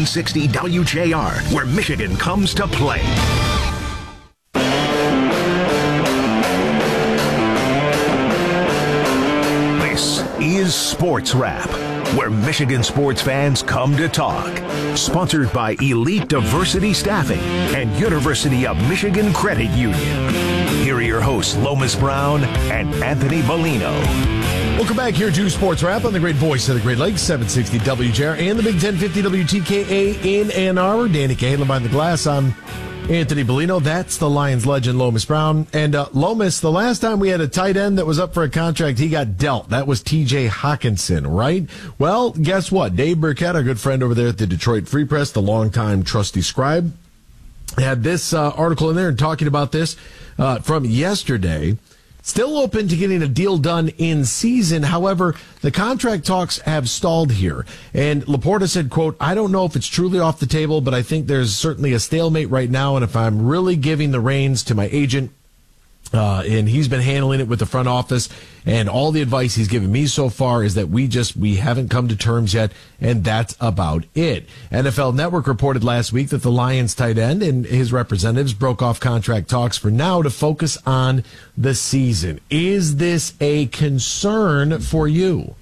760 WJR, where Michigan comes to play. This is Sports Wrap, where Michigan sports fans come to talk. Sponsored by Elite Diversity Staffing and University of Michigan Credit Union. Here are your hosts, Lomas Brown and Anthony Bellino. Welcome back here to Sports Wrap on the great voice of the Great Lakes, 760 WJR and the Big 1050 WTKA in Ann Arbor. Danny Cahalan behind the glass. I'm Anthony Bellino. That's the Lions legend, Lomas Brown. And Lomas, the last time we had a tight end that was up for a contract, he got dealt. That was TJ Hawkinson, right? Well, guess what? Dave Burkett, our good friend over there at the Detroit Free Press, the longtime trusty scribe, had this article in there and talking about this from yesterday. Still open to getting a deal done in season. However, the contract talks have stalled here. And Laporta said, quote, "I don't know if it's truly off the table, but I think there's certainly a stalemate right now. And if I'm really giving the reins to my agent, and he's been handling it with the front office, and all the advice he's given me so far is that we haven't come to terms yet, and that's about it." NFL Network reported last week that the Lions tight end and his representatives broke off contract talks for now to focus on the season. Is this a concern for you?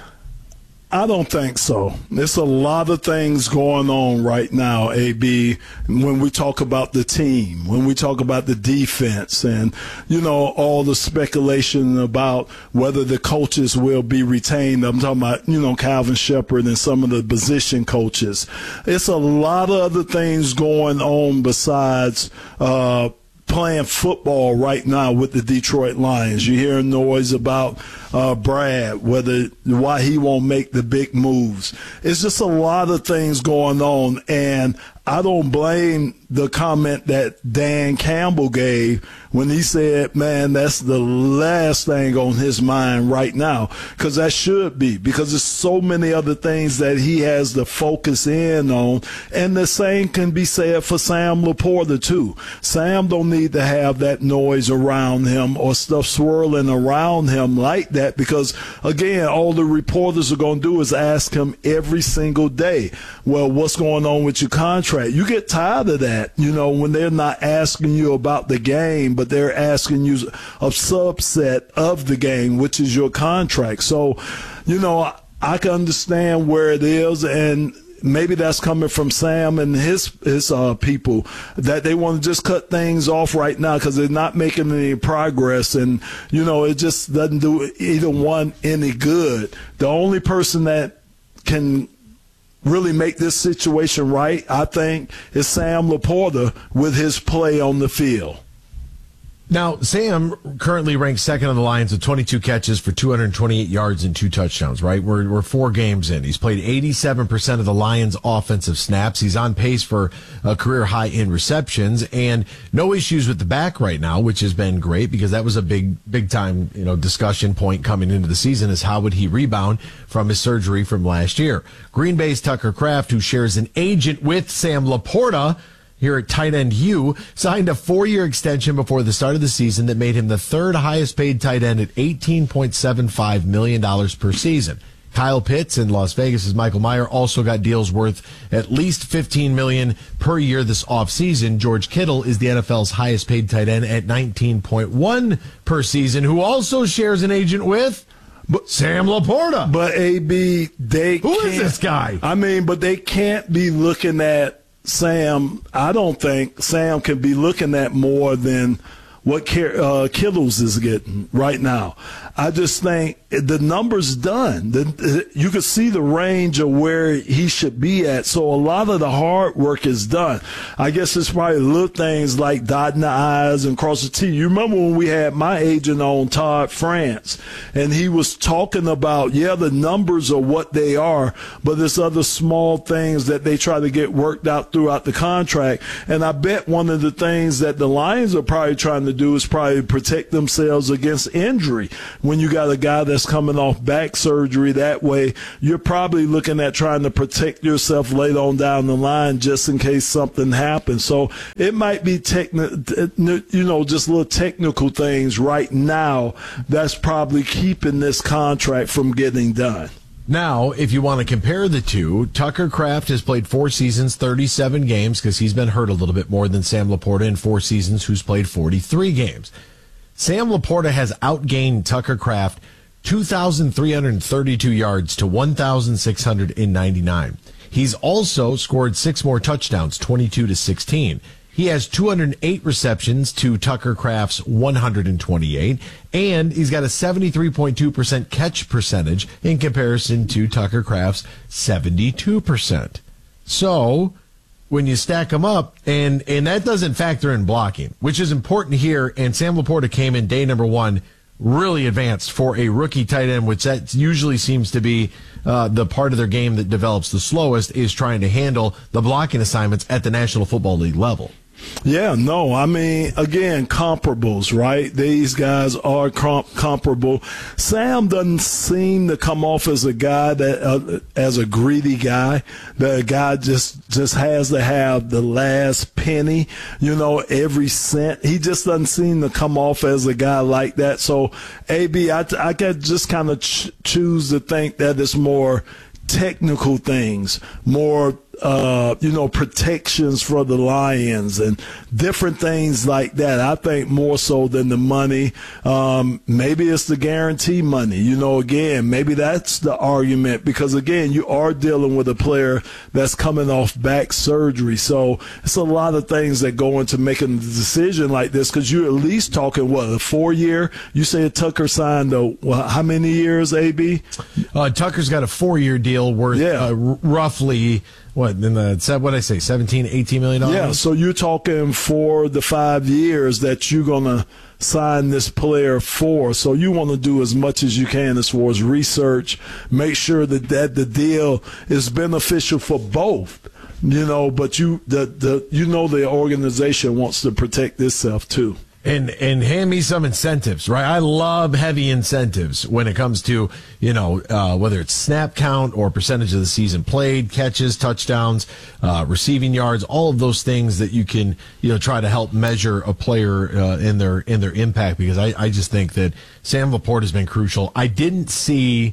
I don't think so. There's a lot of things going on right now, AB, when we talk about the team, when we talk about the defense, and, all the speculation about whether the coaches will be retained. I'm talking about, Calvin Shepard and some of the position coaches. It's a lot of other things going on besides playing football right now with the Detroit Lions. You hear noise about Brad, why he won't make the big moves. It's just a lot of things going on, and I don't blame the comment that Dan Campbell gave when he said, man, that's the last thing on his mind right now, because that should be, because there's so many other things that he has to focus in on, and the same can be said for Sam Laporta too. Sam don't need to have that noise around him or stuff swirling around him like that, because, again, all the reporters are going to do is ask him every single day, well, what's going on with your contract? You get tired of that, when they're not asking you about the game, but they're asking you a subset of the game, which is your contract. So, I can understand where it is, and maybe that's coming from Sam and his people, that they want to just cut things off right now because they're not making any progress, and it just doesn't do either one any good. The only person that can really make this situation right, I think, is Sam Laporta with his play on the field. Now, Sam currently ranks second on the Lions with 22 catches for 228 yards and 2 touchdowns, right? We're 4 games in. He's played 87% of the Lions' offensive snaps. He's on pace for a career high in receptions, and no issues with the back right now, which has been great because that was a big time, discussion point coming into the season, is how would he rebound from his surgery from last year. Green Bay's Tucker Kraft, who shares an agent with Sam Laporta here at Tight End U, signed a 4-year extension before the start of the season that made him the third highest paid tight end at $18.75 million per season. Kyle Pitts in Las Vegas' Michael Mayer also got deals worth at least $15 million per year this offseason. George Kittle is the NFL's highest paid tight end at $19.1 per season, who also shares an agent with Sam Laporta. But AB, who is this guy? But they can't be looking at Sam. I don't think Sam can be looking at more than what Kittles is getting right now. I just think the number's done. You can see the range of where he should be at. So a lot of the hard work is done. I guess it's probably little things like dotting the I's and crossing the T. You remember when we had my agent on, Todd France, and he was talking about, the numbers are what they are, but there's other small things that they try to get worked out throughout the contract. And I bet one of the things that the Lions are probably trying to do is probably protect themselves against injury. When you got a guy that's coming off back surgery that way, you're probably looking at trying to protect yourself later on down the line just in case something happens. So it might be just little technical things right now that's probably keeping this contract from getting done. Now, if you want to compare the two, Tucker Kraft has played 4 seasons, 37 games, because he's been hurt a little bit more than Sam Laporta in 4 seasons, who's played 43 games. Sam Laporta has outgained Tucker Kraft 2,332 yards to 1,699. He's also scored 6 more touchdowns, 22-16. He has 208 receptions to Tucker Kraft's 128, and he's got a 73.2% catch percentage in comparison to Tucker Kraft's 72%. So when you stack them up, and that doesn't factor in blocking, which is important here, and Sam Laporta came in day number 1 really advanced for a rookie tight end, which that usually seems to be the part of their game that develops the slowest, is trying to handle the blocking assignments at the National Football League level. Yeah, no, I mean, again, comparables, right? These guys are comparable. Sam doesn't seem to come off as a guy that, as a greedy guy. The guy just has to have the last penny, every cent. He just doesn't seem to come off as a guy like that. So, AB, I could just kind of choose to think that it's more technical things, more protections for the Lions and different things like that. I think more so than the money. Maybe it's the guarantee money. Again, maybe that's the argument, because, again, you are dealing with a player that's coming off back surgery. So it's a lot of things that go into making a decision like this, because you're at least talking, a 4-year? You said Tucker signed, how many years, AB? Tucker's got a 4-year deal worth roughly – what did I say, $17-18 million? Yeah, so you're talking 4 to 5 years that you're going to sign this player for. So you want to do as much as you can as far as research, make sure that the deal is beneficial for both. But the organization wants to protect itself too. And hand me some incentives, right? I love heavy incentives when it comes to, whether it's snap count or percentage of the season played, catches, touchdowns, receiving yards, all of those things that you can, try to help measure a player in their impact, because I just think that Sam Laporta has been crucial. I didn't see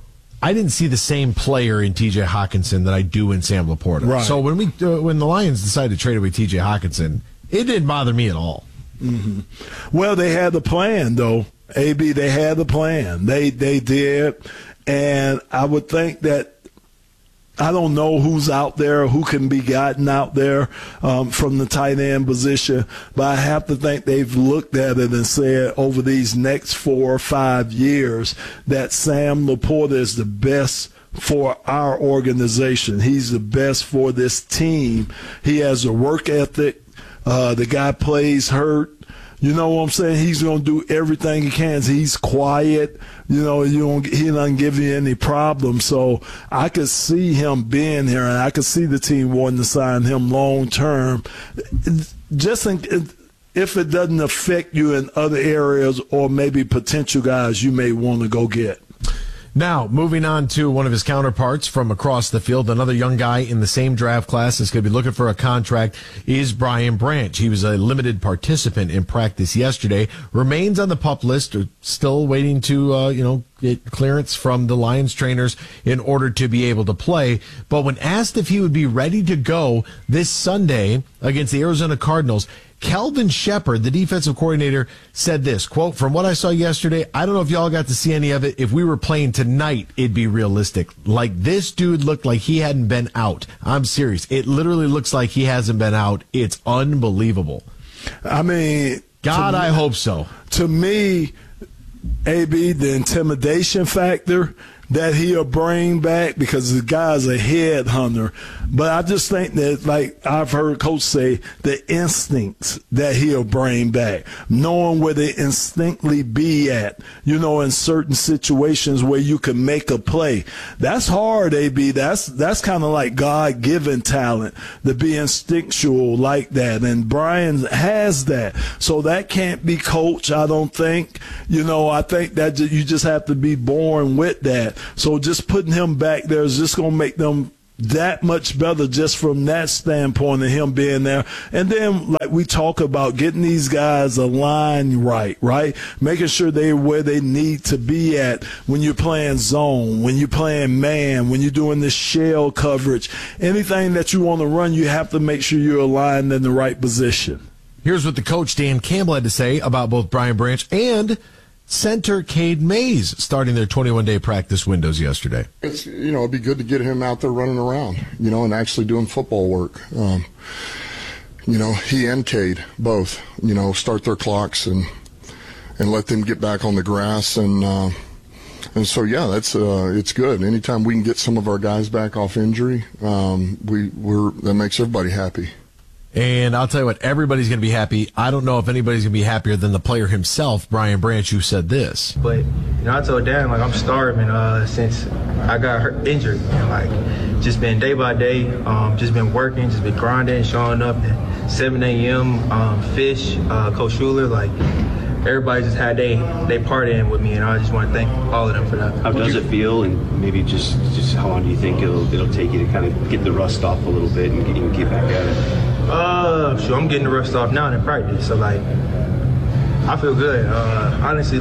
the same player in TJ Hockenson that I do in Sam Laporta. Right. So when the Lions decided to trade away TJ Hockenson, it didn't bother me at all. Mm-hmm. Well, they had the plan, though. AB, they had the plan. They did, and I would think that, I don't know who's out there, who can be gotten out there from the tight end position, but I have to think they've looked at it and said over these next 4 or 5 years that Sam Laporta is the best for our organization. He's the best for this team. He has a work ethic. The guy plays hurt. You know what I'm saying? He's going to do everything he can. He's quiet. He doesn't give you any problems. So I could see him being here, and I could see the team wanting to sign him long term. Just if it doesn't affect you in other areas or maybe potential guys you may want to go get. Now, moving on to one of his counterparts from across the field, another young guy in the same draft class that's going to be looking for a contract is Brian Branch. He was a limited participant in practice yesterday, remains on the PUP list, still waiting to, get clearance from the Lions trainers in order to be able to play. But when asked if he would be ready to go this Sunday against the Arizona Cardinals, Kelvin Shepard, the defensive coordinator, said this, quote, "From what I saw yesterday, I don't know if y'all got to see any of it. If we were playing tonight, it'd be realistic. Like, this dude looked like he hadn't been out. I'm serious. It literally looks like he hasn't been out. It's unbelievable." I mean, God, I hope so. To me, AB, the intimidation factor that he'll bring back, because the guy's a headhunter. But I just think that, like I've heard Coach say, the instincts that he'll bring back, knowing where they instinctively be at, in certain situations where you can make a play. That's hard, AB. That's kind of like God-given talent, to be instinctual like that. And Brian has that. So that can't be coached, I don't think. I think that you just have to be born with that. So just putting him back there is just going to make them that much better just from that standpoint of him being there. And then, like we talk about, getting these guys aligned right? Making sure they're where they need to be at when you're playing zone, when you're playing man, when you're doing this shell coverage. Anything that you want to run, you have to make sure you're aligned in the right position. Here's what the coach, Dan Campbell, had to say about both Brian Branch and center Cade Mays starting their 21-day practice windows yesterday. It's, it'd be good to get him out there running around, and actually doing football work. He and Cade both, start their clocks and let them get back on the grass. And so, yeah, that's it's good. Anytime we can get some of our guys back off injury, that makes everybody happy. And I'll tell you what, everybody's going to be happy. I don't know if anybody's going to be happier than the player himself, Brian Branch, who said this. But, I told Dan, I'm starving since I got injured. And, just been day by day, just been working, just been grinding, showing up at 7 a.m., Fish, Coach Schuler, everybody just had they part in with me, and I just want to thank all of them for that. How does it feel, and maybe just how long do you think it'll take you to kind of get the rust off a little bit and get back at it? Sure, I'm getting the rust off now in practice, so I feel good. Honestly,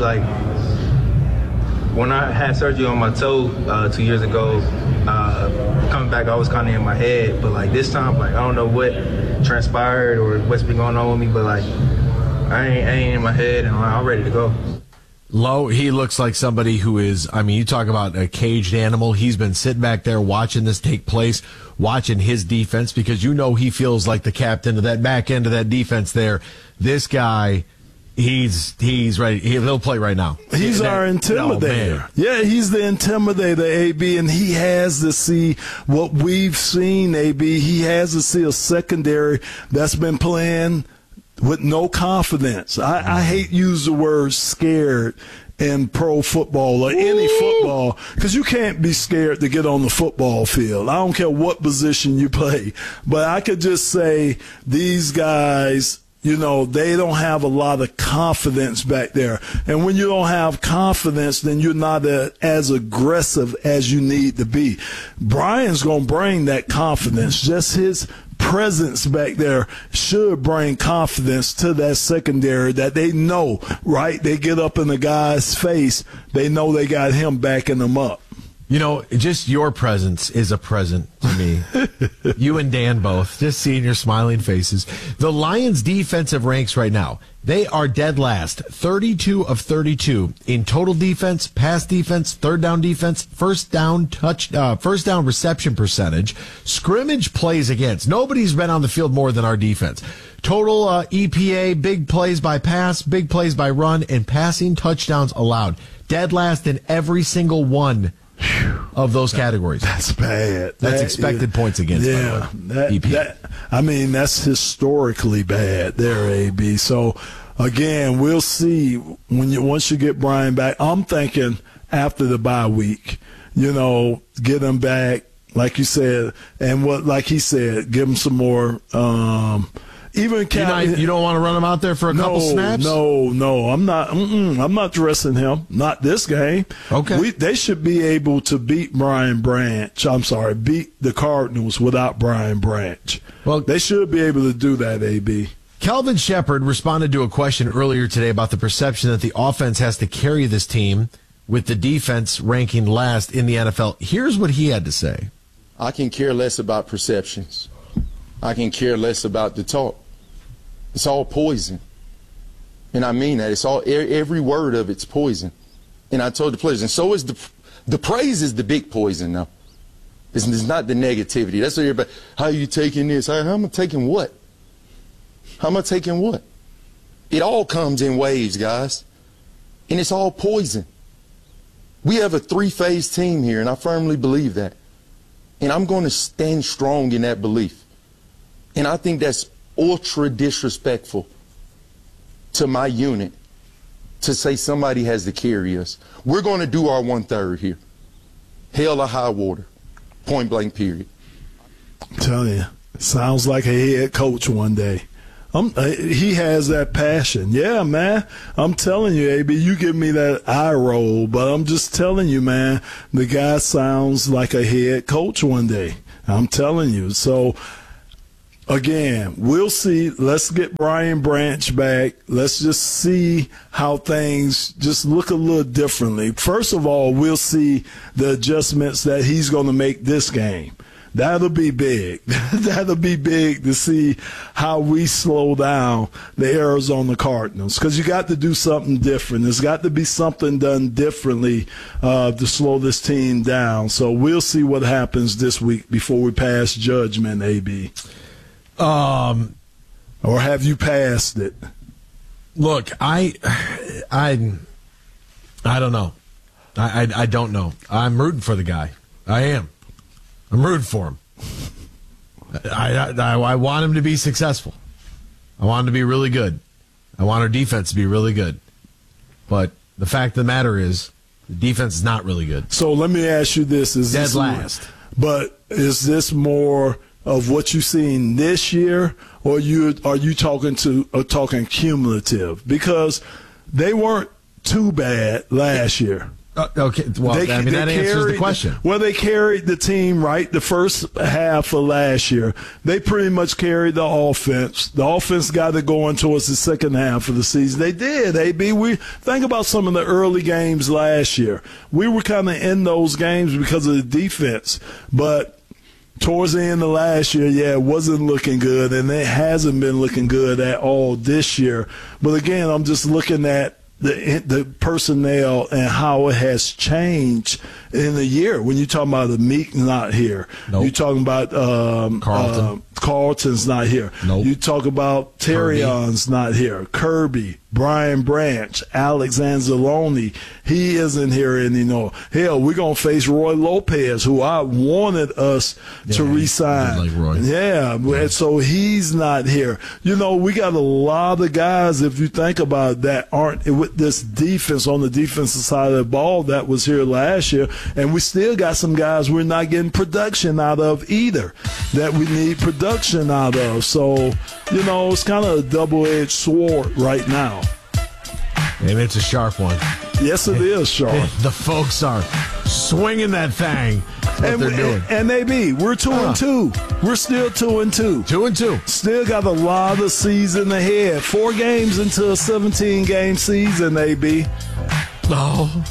when I had surgery on my toe 2 years ago, coming back, I was kind of in my head, but this time, I don't know what transpired or what's been going on with me, but I ain't in my head, and I'm ready to go. Lowe, he looks like somebody who is, you talk about a caged animal. He's been sitting back there watching this take place, watching his defense, because he feels like the captain of that back end of that defense there. This guy, he's ready. He'll play right now. He's our intimidator. Yeah, he's the intimidator, AB, and he has to see what we've seen, AB. He has to see a secondary that's been playing with no confidence. I hate use the word scared in pro football or any football, because you can't be scared to get on the football field. I don't care what position you play. But I could just say these guys, they don't have a lot of confidence back there. And when you don't have confidence, then you're not as aggressive as you need to be. Brian's going to bring that confidence. Just his presence back there should bring confidence to that secondary that they know, right? They get up in the guy's face. They know they got him backing them up. Just your presence is a present to me. You and Dan both, just seeing your smiling faces. The Lions' defensive ranks right now, they are dead last, 32 of 32 in total defense, pass defense, third down defense, first down reception percentage, scrimmage plays against. Nobody's been on the field more than our defense. Total EPA, big plays by pass, big plays by run, and passing touchdowns allowed. Dead last in every single one of those categories. That's bad. That's expected points against. Yeah, that's historically bad there, AB. So again, we'll see once you get Brian back. I'm thinking after the bye week, get him back, like you said, and like he said, give him some more. You don't want to run him out there for a couple snaps? No. I'm not dressing him. Not this game. Okay. They should be able to beat beat the Cardinals without Brian Branch. Well, they should be able to do that, AB. Kelvin Shepard responded to a question earlier today about the perception that the offense has to carry this team with the defense ranking last in the NFL. Here's what he had to say. I can care less about perceptions. I can care less about the talk. It's all poison. And I mean that. It's all, every word of it's poison. And I told the players, and so is the praise is the big poison now. It's not the negativity. That's what everybody, how are you taking this? How am I taking what? How am I taking what? It all comes in waves, guys. And it's all poison. We have a three-phase team here, and I firmly believe that. And I'm going to stand strong in that belief. And I think that's ultra disrespectful to my unit to say somebody has to carry us. We're going to do our 1/3 here. Hell or high water. Point blank, period. I'm telling you, sounds like a head coach one day. He has that passion. Yeah, man. I'm telling you, AB, you give me that eye roll, but I'm just telling you, man, the guy sounds like a head coach one day. I'm telling you. So, again, we'll see. Let's get Brian Branch back. Let's just see how things just look a little differently. First of all, we'll see the adjustments that he's going to make this game. That'll be big. That'll be big to see how we slow down the Arizona Cardinals, because you got to do something different. There's got to be something done differently to slow this team down. So we'll see what happens this week before we pass judgment, AB. Or have you passed it? Look, I don't know. I don't know. I'm rooting for the guy. I am. I'm rooting for him. I want him to be successful. I want him to be really good. I want our defense to be really good. But the fact of the matter is, the defense is not really good. So let me ask you this: is dead this last? But is this more of what you've seen this year, or are you talking cumulative? Because they weren't too bad last year. Okay, well, that answers the question. Well, they carried the team, right? The first half of last year, they pretty much carried the offense. The offense got it going towards the second half of the season. They did, AB. We think about some of the early games last year. We were kind of in those games because of the defense, but towards the end of last year, it wasn't looking good, and it hasn't been looking good at all this year. But again, I'm just looking at the personnel and how it has changed in a year. When you're talking about the Meek not here, you're talking about Carlton's not here. You talk about Terrion's not here. Kirby, Brian Branch, Alex Anzalone, he isn't here anymore. Hell, we're going to face Roy Lopez, who I wanted us to re-sign. Like Roy. Yeah, so he's not here. You know, we got a lot of guys, if you think about it, that aren't with this defense on the defensive side of the ball that was here last year, and we still got some guys we're not getting production out of either that we need production out of. So, you know, it's kind of a double-edged sword right now. And it's a sharp one. Yes, it is sharp. The folks are swinging that thing. That's what they're doing. And AB, we're 2-2. We're still 2-2. 2-2. Still got a lot of season ahead. 4 games into a 17-game season, AB. Oh.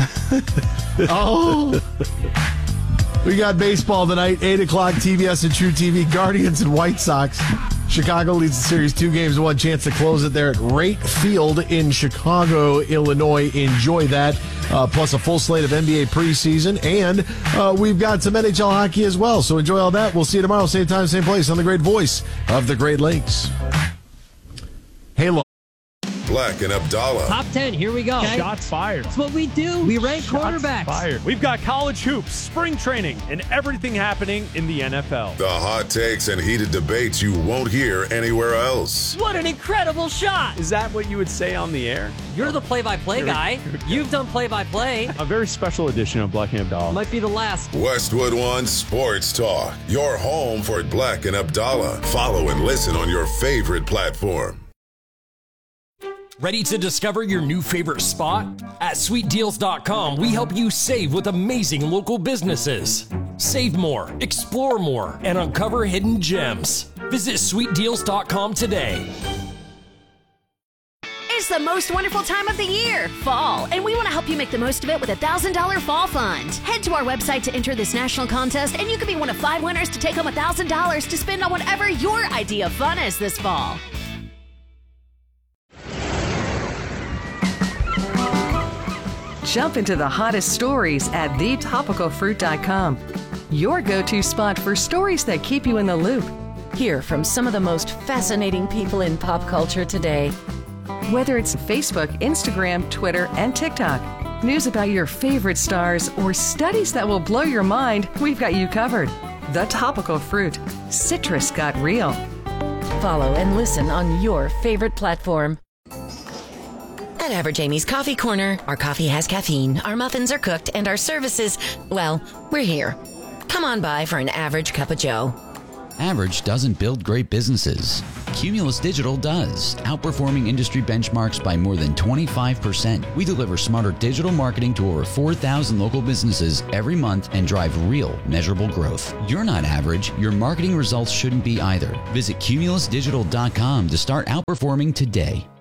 We got baseball tonight, 8 o'clock, TBS and True TV. Guardians and White Sox. Chicago leads the series 2-1, chance to close it there at Wright Field in Chicago, Illinois. Enjoy that. Plus a full slate of NBA preseason. And we've got some NHL hockey as well. So enjoy all that. We'll see you tomorrow, same time, same place on the great voice of the Great Lakes. Halo. Black and Abdallah. Top 10, here we go. Okay. Shots fired. That's what we do. We rank quarterbacks. Fired. We've got college hoops, spring training, and everything happening in the NFL. The hot takes and heated debates you won't hear anywhere else. What an incredible shot. Is that what you would say on the air? You're the play-by-play guy. You've done play-by-play. A very special edition of Black and Abdallah. Might be the last. Westwood One Sports Talk. Your home for Black and Abdallah. Follow and listen on your favorite platform. Ready to discover your new favorite spot? At SweetDeals.com, we help you save with amazing local businesses. Save more, explore more, and uncover hidden gems. Visit SweetDeals.com today. It's the most wonderful time of the year, fall, and we want to help you make the most of it with a $1,000 fall fund. Head to our website to enter this national contest, and you could be one of 5 winners to take home $1,000 to spend on whatever your idea of fun is this fall. Jump into the hottest stories at thetopicalfruit.com. Your go-to spot for stories that keep you in the loop. Hear from some of the most fascinating people in pop culture today. Whether it's Facebook, Instagram, Twitter, and TikTok, news about your favorite stars, or studies that will blow your mind, we've got you covered. The Topical Fruit. Citrus got real. Follow and listen on your favorite platform. At Average Amy's Coffee Corner, our coffee has caffeine, our muffins are cooked, and our services, well, we're here. Come on by for an average cup of joe. Average doesn't build great businesses. Cumulus Digital does, outperforming industry benchmarks by more than 25%. We deliver smarter digital marketing to over 4,000 local businesses every month and drive real, measurable growth. You're not average. Your marketing results shouldn't be either. Visit cumulusdigital.com to start outperforming today.